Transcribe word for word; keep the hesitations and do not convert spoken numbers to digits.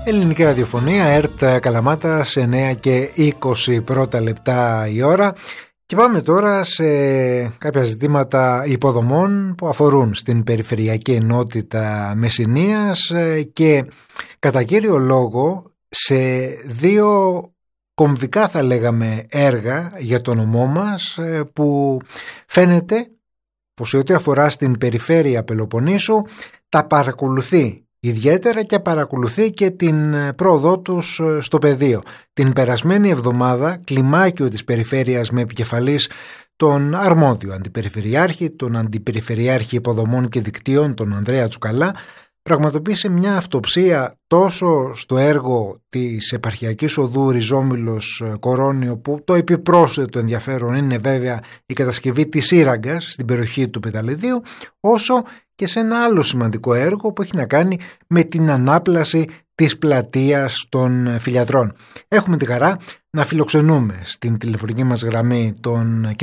Ελληνική ραδιοφωνία, ΕΡΤ Καλαμάτας, εννέα και είκοσι πρώτα λεπτά η ώρα. Και πάμε τώρα σε κάποια ζητήματα υποδομών που αφορούν στην Περιφερειακή Ενότητα Μεσσηνίας και κατά κύριο λόγο σε δύο κομβικά, θα λέγαμε, έργα για το νομό μας, που φαίνεται πως σε ό,τι αφορά στην περιφέρεια Πελοποννήσου τα παρακολουθεί ιδιαίτερα και παρακολουθεί και την πρόοδό τους στο πεδίο. Την περασμένη εβδομάδα, κλιμάκιο της περιφέρειας με επικεφαλής τον αρμόδιο αντιπεριφερειάρχη, τον αντιπεριφερειάρχη υποδομών και δικτύων, τον Ανδρέα Τσουκαλά, πραγματοποίησε μια αυτοψία τόσο στο έργο της επαρχιακής οδού Ριζόμυλος Κορώνιο, που το επιπρόσθετο ενδιαφέρον είναι βέβαια η κατασκευή της σύραγγας στην περιοχή του Πεταλεδίου, όσο και σε ένα άλλο σημαντικό έργο που έχει να κάνει με την ανάπλαση της πλατείας των Φιλιατρών. Έχουμε τη χαρά να φιλοξενούμε στην τηλεφωνική μας γραμμή τον